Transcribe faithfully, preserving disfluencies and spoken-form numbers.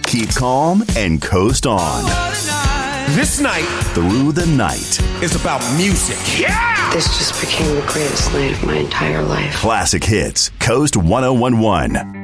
Keep calm and coast on. This night Through the night. is about music. Yeah! This just became the greatest night of my entire life. Classic hits. Coast one oh one one.